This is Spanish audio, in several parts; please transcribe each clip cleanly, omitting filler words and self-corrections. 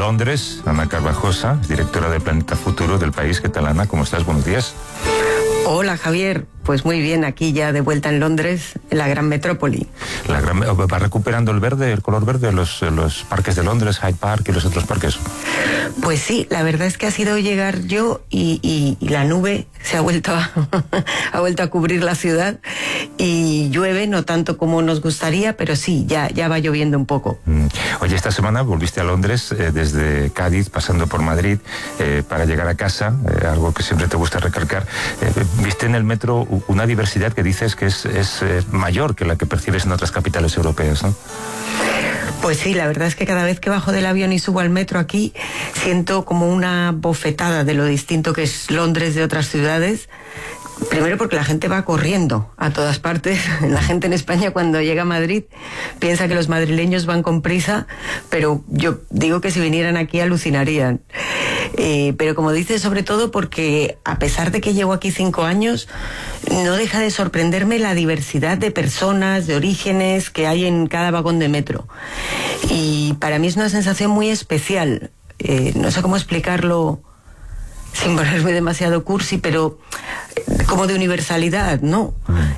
Londres, Ana Carvajosa, directora de Planeta Futuro del país. ¿Qué tal, Ana? ¿Cómo estás? Buenos días. Hola, Javier. Pues muy bien, aquí ya de vuelta en Londres, en la gran metrópoli. ¿Va recuperando el color verde, los parques de Londres, Hyde Park y los otros parques? Pues sí, la verdad es que ha sido llegar yo y la nube se ha vuelto ha vuelto a cubrir la ciudad y llueve, no tanto como nos gustaría, pero sí, ya va lloviendo un poco. Oye, esta semana volviste a Londres desde Cádiz, pasando por Madrid, para llegar a casa, algo que siempre te gusta recalcar. Viste en el metro una diversidad que dices que es mayor que la que percibes en otras capitales europeas, ¿no? Pues sí, la verdad es que cada vez que bajo del avión y subo al metro aquí, siento como una bofetada de lo distinto que es Londres de otras ciudades. Primero porque la gente va corriendo a todas partes. La gente en España cuando llega a Madrid piensa que los madrileños van con prisa, pero yo digo que si vinieran aquí alucinarían. Pero como dices, sobre todo porque a pesar de que llevo aquí 5 años, no deja de sorprenderme la diversidad de personas, de orígenes que hay en cada vagón de metro. Y para mí es una sensación muy especial. No sé cómo explicarlo sin ponerme demasiado cursi, pero como de universalidad, ¿no?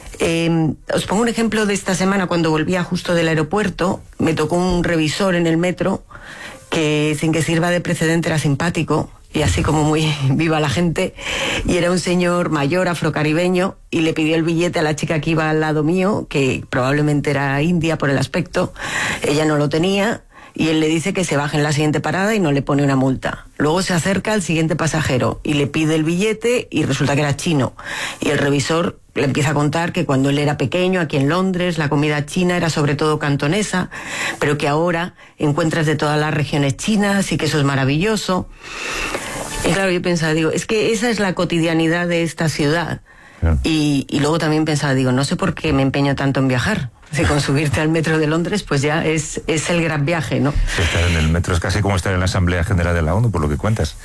Os pongo un ejemplo de esta semana. Cuando volvía justo del aeropuerto, me tocó un revisor en el metro que, sin que sirva de precedente, era simpático y así como muy viva la gente, y era un señor mayor afrocaribeño y le pidió el billete a la chica que iba al lado mío, que probablemente era india por el aspecto. Ella no lo tenía y él le dice que se baje en la siguiente parada y no le pone una multa. Luego se acerca al siguiente pasajero y le pide el billete y resulta que era chino. Y el revisor le empieza a contar que cuando él era pequeño, aquí en Londres, la comida china era sobre todo cantonesa, pero que ahora encuentras de todas las regiones chinas y que eso es maravilloso. Y claro, yo pensaba, digo, es que esa es la cotidianidad de esta ciudad. Y luego también pensaba, digo, no sé por qué me empeño tanto en viajar. Si con subirte al metro de Londres, pues ya es el gran viaje, ¿no? Estar en el metro es casi como estar en la Asamblea General de la ONU, por lo que cuentas.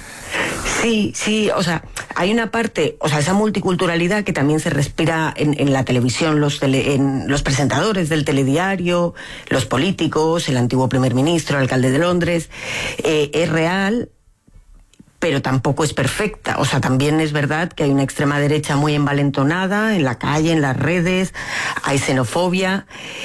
Sí, o sea, hay una parte, o sea, esa multiculturalidad que también se respira en la televisión, en los presentadores del telediario, los políticos, el antiguo primer ministro, el alcalde de Londres, es real, pero tampoco es perfecta. O sea, también es verdad que hay una extrema derecha muy envalentonada en la calle, en las redes, hay xenofobia,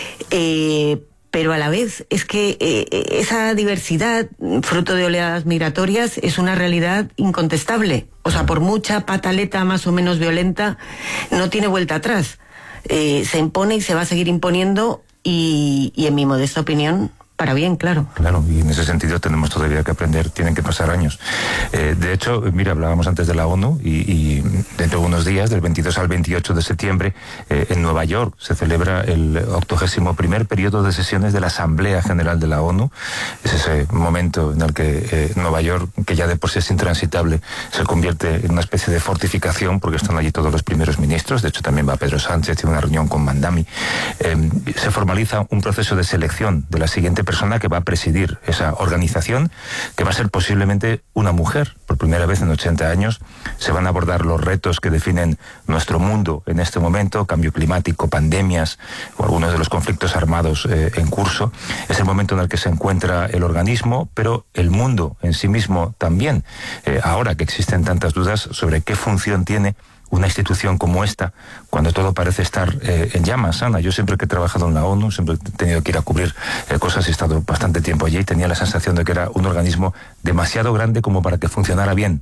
pero a la vez es que esa diversidad, fruto de oleadas migratorias, es una realidad incontestable. O sea, por mucha pataleta más o menos violenta, no tiene vuelta atrás. Se impone y se va a seguir imponiendo y en mi modesta opinión, para bien, claro. Claro, y en ese sentido tenemos todavía que aprender, tienen que pasar años. De hecho, mira, hablábamos antes de la ONU y dentro de unos días, del 22 al 28 de septiembre, en Nueva York se celebra el 81º periodo de sesiones de la Asamblea General de la ONU. Es ese momento en el que Nueva York, que ya de por sí es intransitable, se convierte en una especie de fortificación, porque están allí todos los primeros ministros. De hecho, también va Pedro Sánchez, tiene una reunión con Mandami. Se formaliza un proceso de selección de la siguiente persona que va a presidir esa organización, que va a ser posiblemente una mujer. Por primera vez en 80 años se van a abordar los retos que definen nuestro mundo en este momento: cambio climático, pandemias o algunos de los conflictos armados en curso. Es el momento en el que se encuentra el organismo, pero el mundo en sí mismo también. Ahora que existen tantas dudas sobre qué función tiene una institución como esta, cuando todo parece estar en llamas, Ana. Yo siempre que he trabajado en la ONU, siempre he tenido que ir a cubrir cosas, he estado bastante tiempo allí y tenía la sensación de que era un organismo demasiado grande como para que funcionara bien.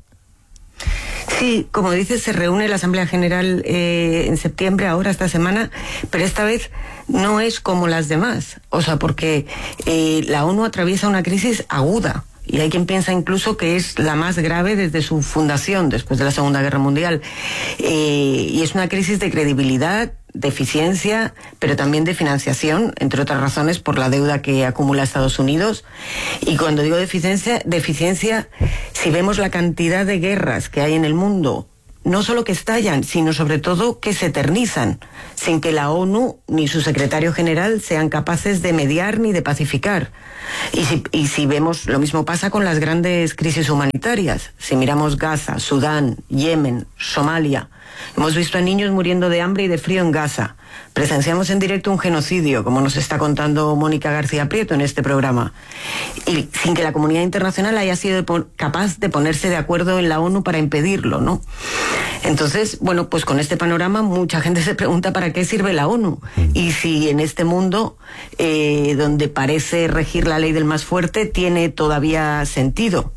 Sí, como dices, se reúne la Asamblea General en septiembre, ahora, esta semana, pero esta vez no es como las demás. O sea, porque la ONU atraviesa una crisis aguda. Y hay quien piensa incluso que es la más grave desde su fundación, después de la Segunda Guerra Mundial. Y es una crisis de credibilidad, de eficiencia, pero también de financiación, entre otras razones por la deuda que acumula Estados Unidos. Y cuando digo deficiencia, si vemos la cantidad de guerras que hay en el mundo, no solo que estallan, sino sobre todo que se eternizan, sin que la ONU ni su secretario general sean capaces de mediar ni de pacificar. Y si vemos, lo mismo pasa con las grandes crisis humanitarias. Si miramos Gaza, Sudán, Yemen, Somalia, Hemos visto a niños muriendo de hambre y de frío en Gaza. Presenciamos en directo un genocidio, como nos está contando Mónica García Prieto en este programa. Y sin que la comunidad internacional haya sido capaz de ponerse de acuerdo en la ONU para impedirlo, ¿no? Entonces, bueno, pues con este panorama mucha gente se pregunta para qué sirve la ONU. Y si en este mundo, donde parece regir la ley del más fuerte, tiene todavía sentido.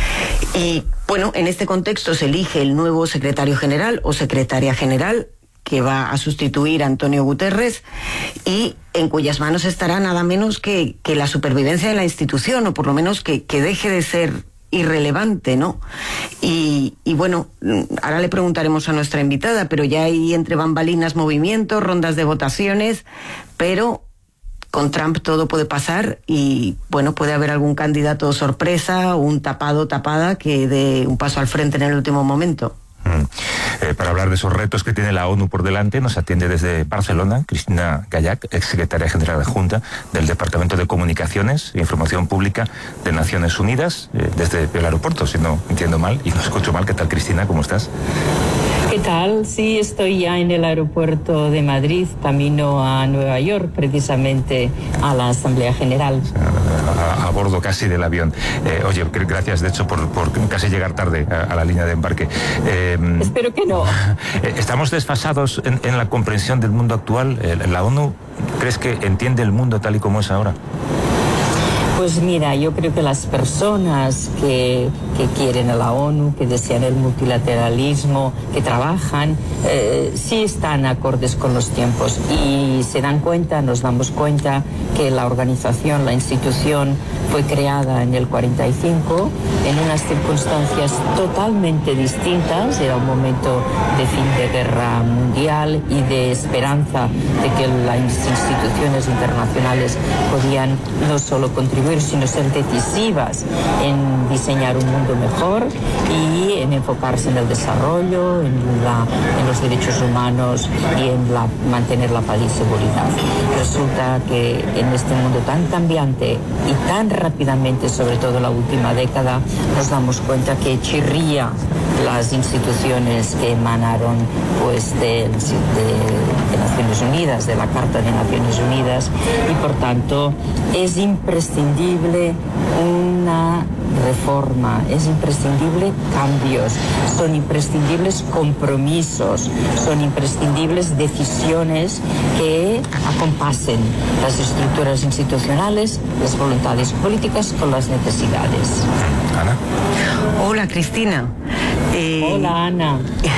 Y bueno, en este contexto se elige el nuevo secretario general o secretaria general, que va a sustituir a Antonio Guterres, y en cuyas manos estará nada menos que la supervivencia de la institución, o por lo menos que deje de ser irrelevante, ¿no? Y bueno, ahora le preguntaremos a nuestra invitada, pero ya hay entre bambalinas movimientos, rondas de votaciones, pero con Trump todo puede pasar y, bueno, puede haber algún candidato sorpresa o un tapada que dé un paso al frente en el último momento. Para hablar de esos retos que tiene la ONU por delante, nos atiende desde Barcelona Cristina Gallac, exsecretaria general adjunta del Departamento de Comunicaciones e Información Pública de Naciones Unidas, desde el aeropuerto, si no entiendo mal y no escucho mal. ¿Qué tal, Cristina? ¿Cómo estás? ¿Qué tal? Sí, estoy ya en el aeropuerto de Madrid, camino a Nueva York, precisamente a la Asamblea General. A bordo casi del avión. Oye, gracias de hecho por casi llegar tarde a la línea de embarque. Espero que no. ¿Estamos desfasados en la comprensión del mundo actual? ¿La ONU crees que entiende el mundo tal y como es ahora? Pues mira, yo creo que las personas que quieren a la ONU, que desean el multilateralismo, que trabajan, sí están acordes con los tiempos y se dan cuenta, nos damos cuenta que la organización, la institución fue creada en el 45 en unas circunstancias totalmente distintas. Era un momento de fin de guerra mundial y de esperanza de que las instituciones internacionales podían no solo contribuir, sino ser decisivas en diseñar un mundo mejor y en enfocarse en el desarrollo, en los derechos humanos y en mantener la paz y seguridad. Resulta que en este mundo tan cambiante y tan rápidamente, sobre todo la última década, nos damos cuenta que chirría las instituciones que emanaron pues de Naciones Unidas, de la Carta de Naciones Unidas, y por tanto es imprescindible una reforma, es imprescindible cambios, son imprescindibles compromisos, son imprescindibles decisiones que acompasen las estructuras institucionales, las voluntades políticas con las necesidades. Ana. Hola, Cristina. Hola, Ana.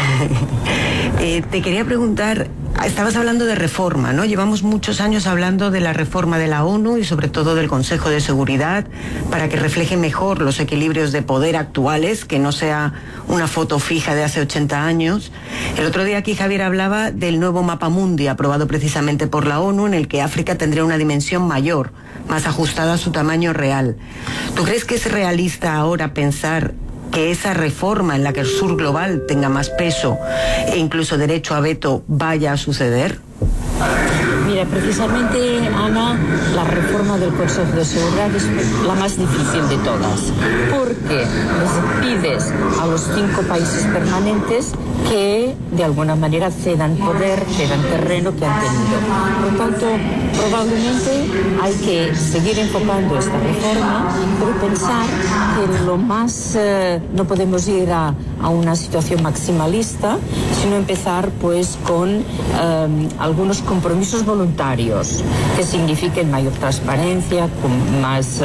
Te quería preguntar, estabas hablando de reforma, ¿no? Llevamos muchos años hablando de la reforma de la ONU y sobre todo del Consejo de Seguridad para que refleje mejor los equilibrios de poder actuales, que no sea una foto fija de hace 80 años. El otro día aquí Javier hablaba del nuevo Mapa Mundi aprobado precisamente por la ONU, en el que África tendría una dimensión mayor, más ajustada a su tamaño real. ¿Tú crees que es realista ahora pensar que esa reforma en la que el sur global tenga más peso e incluso derecho a veto vaya a suceder? Mira, precisamente, Ana, la reforma del Consejo de Seguridad es la más difícil de todas, porque les pides a los 5 países permanentes que de alguna manera cedan poder, cedan terreno que han tenido. Por lo tanto, probablemente hay que seguir enfocando esta reforma, pero pensar que lo más no podemos ir a una situación maximalista, sino empezar pues con algunos compromisos voluntarios que signifiquen mayor transparencia, con más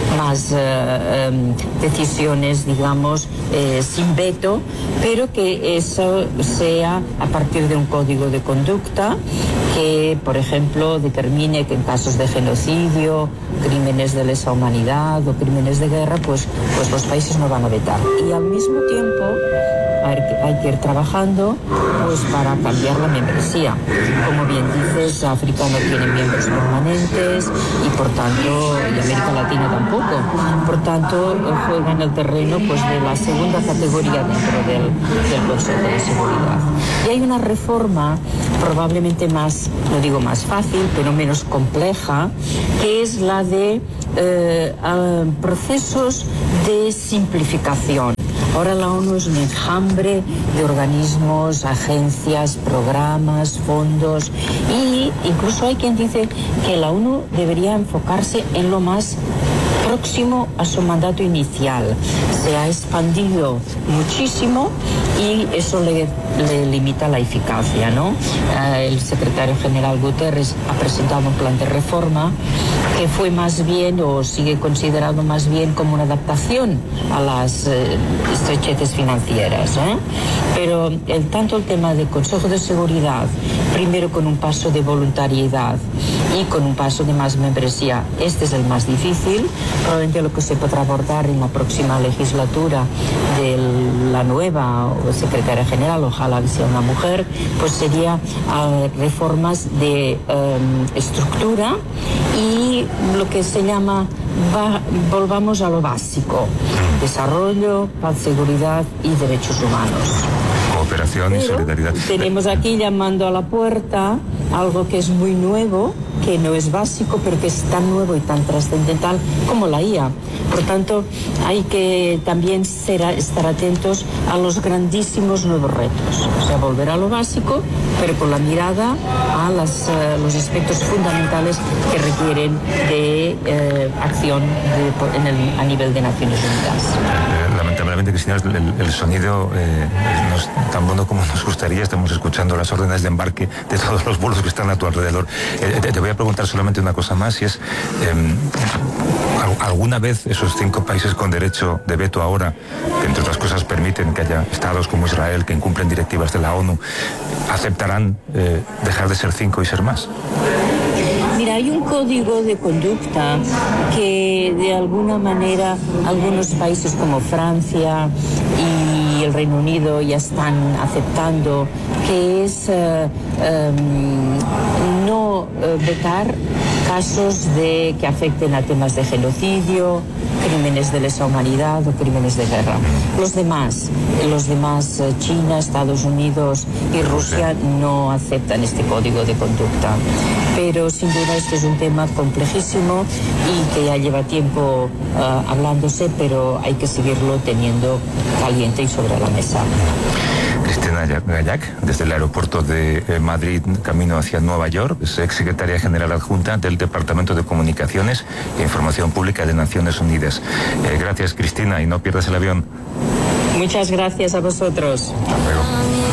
decisiones, digamos, sin veto, pero que eso sea a partir de un código de conducta que, por ejemplo, determine que en casos de genocidio, crímenes de lesa humanidad o crímenes de guerra, pues los países no van a vetar. Y al mismo tiempo hay que ir trabajando pues para cambiar la membresía. Como bien dices, África no tiene miembros permanentes y por tanto, y América Latina tampoco. Por tanto, juega en el terreno pues de la segunda categoría dentro del Consejo de Seguridad. Y hay una reforma probablemente más, no digo más fácil, pero menos compleja, que es la de procesos de simplificación. Ahora la ONU es un enjambre de organismos, agencias, programas, fondos, y incluso hay quien dice que la ONU debería enfocarse en lo más próximo a su mandato inicial. Se ha expandido muchísimo y eso le limita la eficacia, ¿no? El secretario general Guterres ha presentado un plan de reforma que fue más bien, o sigue considerado más bien, como una adaptación a las estrecheces financieras, ¿eh? Pero tanto el tema del Consejo de Seguridad, primero con un paso de voluntariedad y con un paso de más membresía, este es el más difícil. Probablemente lo que se podrá abordar en la próxima legislatura de la nueva secretaria general, ojalá que sea una mujer, pues sería reformas de estructura y lo que se llama volvamos a lo básico: desarrollo, paz, seguridad y derechos humanos. Cooperación y solidaridad. Tenemos aquí llamando a la puerta algo que es muy nuevo, que no es básico, pero que es tan nuevo y tan trascendental como la IA. Por tanto, hay que también estar atentos a los grandísimos nuevos retos. O sea, volver a lo básico, pero con la mirada a los aspectos fundamentales que requieren de acción a nivel de Naciones Unidas. Lamentablemente, Cristina, el sonido no es tan bueno como nos gustaría. Estamos escuchando las órdenes de embarque de todos los vuelos que están a tu alrededor. Te voy a preguntar solamente una cosa más, y es, ¿alguna vez esos 5 países con derecho de veto ahora, que entre otras cosas permiten que haya estados como Israel que incumplen directivas de la ONU, aceptarán dejar de ser 5 y ser más? Mira, hay un código de conducta que de alguna manera algunos países como Francia y el Reino Unido ya están aceptando, que es no vetar casos que afecten a temas de genocidio, crímenes de lesa humanidad o crímenes de guerra. Los demás, China, Estados Unidos y Rusia no aceptan este código de conducta. Pero sin duda este es un tema complejísimo y que ya lleva tiempo hablándose, pero hay que seguirlo teniendo caliente y sobre la mesa. Cristina Gallac, desde el aeropuerto de Madrid, camino hacia Nueva York, es exsecretaria general adjunta del Departamento de Comunicaciones e Información Pública de Naciones Unidas. Gracias, Cristina, y no pierdas el avión. Muchas gracias a vosotros. Hasta luego.